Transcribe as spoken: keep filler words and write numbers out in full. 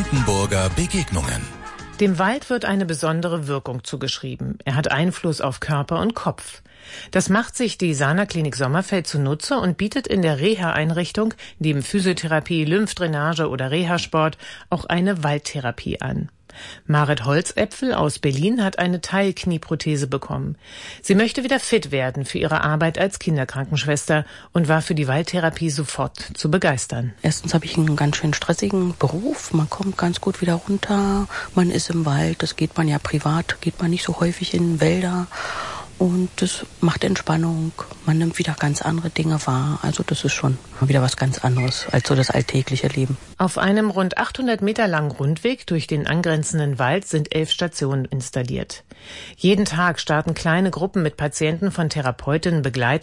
Brandenburger Begegnungen. Dem Wald wird eine besondere Wirkung zugeschrieben. Er hat Einfluss auf Körper und Kopf. Das macht sich die Sana Klinik Sommerfeld zunutze und bietet in der Reha-Einrichtung neben Physiotherapie, Lymphdrainage oder Reha-Sport auch eine Waldtherapie an. Marit Holzäpfel aus Berlin hat eine Teilknieprothese bekommen. Sie möchte wieder fit werden für ihre Arbeit als Kinderkrankenschwester und war für die Waldtherapie sofort zu begeistern. Erstens habe ich einen ganz schön stressigen Beruf. Man kommt ganz gut wieder runter. Man ist im Wald. Das geht man ja privat, geht man nicht so häufig in Wälder. Und das macht Entspannung. Man nimmt wieder ganz andere Dinge wahr. Also das ist schon wieder was ganz anderes als so das alltägliche Leben. Auf einem rund achthundert Meter langen Rundweg durch den angrenzenden Wald sind elf Stationen installiert. Jeden Tag starten kleine Gruppen mit Patienten von Therapeutinnen begleitet